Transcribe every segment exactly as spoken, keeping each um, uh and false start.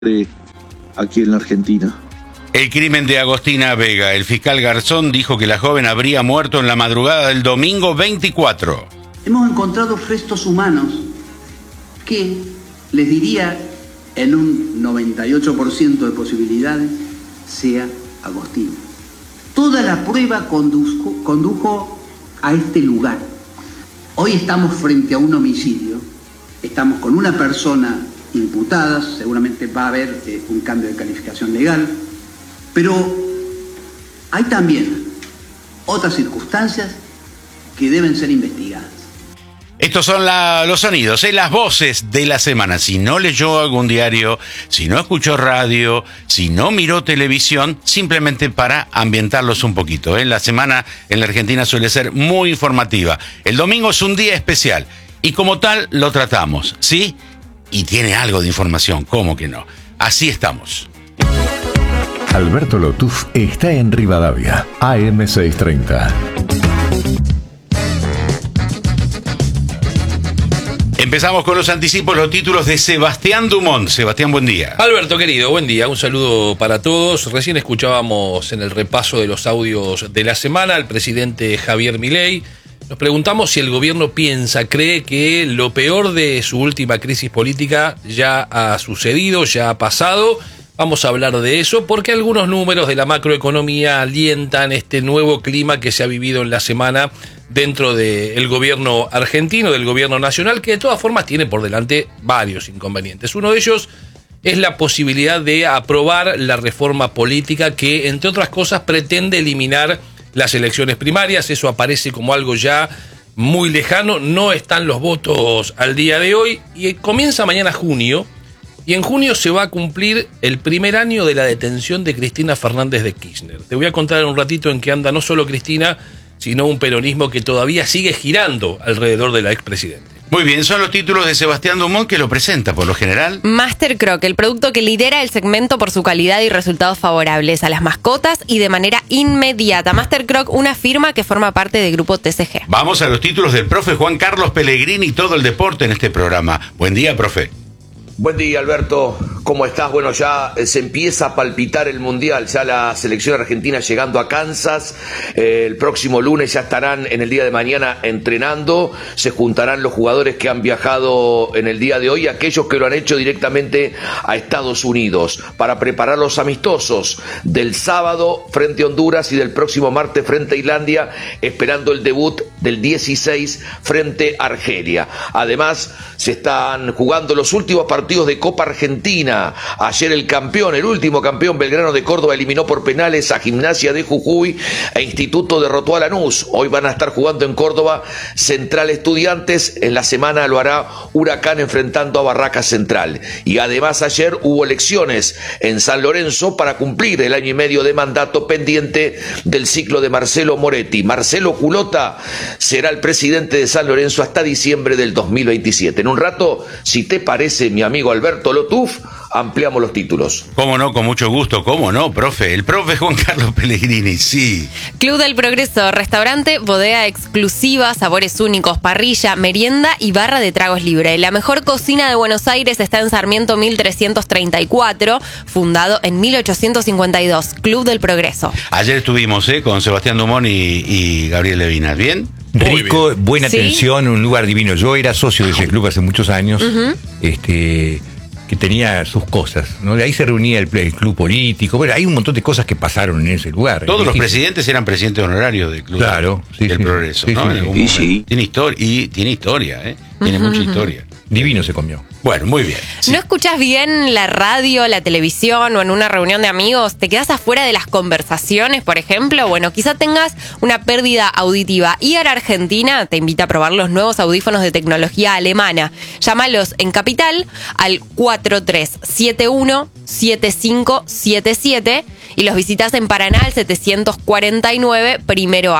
aquí en la Argentina. El crimen de Agostina Vega. El fiscal Garzón dijo que la joven habría muerto en la madrugada del domingo veinticuatro. Hemos encontrado restos humanos que, les diría, en un noventa y ocho por ciento de posibilidades, sea Agostina. Toda la prueba condujo, condujo a este lugar. Hoy estamos frente a un homicidio, estamos con una persona imputada, seguramente va a haber eh, un cambio de calificación legal, pero hay también otras circunstancias que deben ser investigadas. Estos son la, los sonidos, eh, las voces de la semana. Si no leyó algún diario, si no escuchó radio, si no miró televisión, simplemente para ambientarlos un poquito. Eh. La semana en la Argentina suele ser muy informativa. El domingo es un día especial y como tal lo tratamos, ¿sí? Y tiene algo de información, ¿cómo que no? Así estamos. Alberto Lotuf está en Rivadavia, A M seiscientos treinta. Empezamos con los anticipos, los títulos de Sebastián Dumont. Sebastián, buen día. Alberto, querido, buen día. Un saludo para todos. Recién escuchábamos en el repaso de los audios de la semana al presidente Javier Milei. Nos preguntamos si el gobierno piensa, cree que lo peor de su última crisis política ya ha sucedido, ya ha pasado. Vamos a hablar de eso porque algunos números de la macroeconomía alientan este nuevo clima que se ha vivido en la semana dentro del gobierno argentino, del gobierno nacional, que de todas formas tiene por delante varios inconvenientes. Uno de ellos es la posibilidad de aprobar la reforma política que, entre otras cosas, pretende eliminar las elecciones primarias. Eso aparece como algo ya muy lejano, no están los votos al día de hoy y comienza mañana junio. Y en junio se va a cumplir el primer año de la detención de Cristina Fernández de Kirchner. Te voy a contar en un ratito en qué anda no solo Cristina, sino un peronismo que todavía sigue girando alrededor de la expresidenta. Muy bien, son los títulos de Sebastián Dumont, que lo presenta por lo general. Master Croc, el producto que lidera el segmento por su calidad y resultados favorables a las mascotas y de manera inmediata. Master Croc, una firma que forma parte del grupo T C G. Vamos a los títulos del profe Juan Carlos Pellegrini y todo el deporte en este programa. Buen día, profe. Buen día, Alberto. ¿Cómo estás? Bueno, ya se empieza a palpitar el Mundial, ya la selección argentina llegando a Kansas. Eh, el próximo lunes ya estarán en el día de mañana entrenando. Se juntarán los jugadores que han viajado en el día de hoy, aquellos que lo han hecho directamente a Estados Unidos, para preparar los amistosos del sábado frente a Honduras y del próximo martes frente a Islandia, esperando el debut del dieciséis frente a Argelia. Además, se están jugando los últimos partidos de Copa Argentina. Ayer el campeón, el último campeón, Belgrano de Córdoba, eliminó por penales a Gimnasia de Jujuy e Instituto derrotó a Lanús. Hoy van a estar jugando en Córdoba Central Estudiantes. En la semana lo hará Huracán enfrentando a Barraca Central. Y además ayer hubo elecciones en San Lorenzo para cumplir el año y medio de mandato pendiente del ciclo de Marcelo Moretti. Marcelo Culota será el presidente de San Lorenzo hasta diciembre del dos mil veintisiete. En un rato, si te parece, mi amigo Alberto Lotuf, ampliamos los títulos. Cómo no, con mucho gusto, cómo no, profe. El profe Juan Carlos Pellegrini, sí. Club del Progreso, restaurante, bodega exclusiva, sabores únicos, parrilla, merienda y barra de tragos libre. La mejor cocina de Buenos Aires está en Sarmiento mil trescientos treinta y cuatro, fundado en mil ochocientos cincuenta y dos. Club del Progreso. Ayer estuvimos eh, con Sebastián Dumont y, y Gabriel Levinas, ¿bien? Rico, buena ¿Sí? atención, un lugar divino. Yo era socio de ese club hace muchos años, uh-huh. este, que tenía sus cosas, ¿no? De ahí se reunía el, el club político. Bueno, hay un montón de cosas que pasaron en ese lugar. Todos y, los presidentes eran presidentes honorarios del club. Claro, sí, del sí, Progreso, sí, ¿no? sí, En algún sí, momento. sí. Tiene historia, y tiene historia, ¿eh? Tiene uh-huh, mucha historia. Divino se comió. Bueno, muy bien. Sí. ¿No escuchás bien la radio, la televisión o en una reunión de amigos? ¿Te quedás afuera de las conversaciones, por ejemplo? Bueno, quizá tengas una pérdida auditiva. I A R Argentina te invita a probar los nuevos audífonos de tecnología alemana. Llámalos en Capital al cuatro tres siete uno siete cinco siete siete y los visitas en Paraná al setecientos cuarenta y nueve Primero A.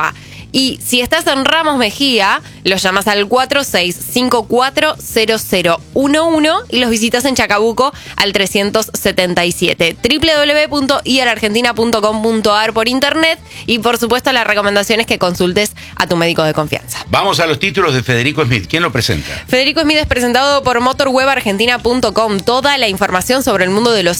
Y si estás en Ramos Mejía, los llamas al cuatro seis cinco cuatro cero cero uno uno y los visitas en Chacabuco al trescientos setenta y siete. doble u doble u doble u punto i a la argentina punto com punto a r por internet y por supuesto la recomendación es que consultes a tu médico de confianza. Vamos a los títulos de Federico Smith. ¿Quién lo presenta? Federico Smith es presentado por motor web argentina punto com. Toda la información sobre el mundo de los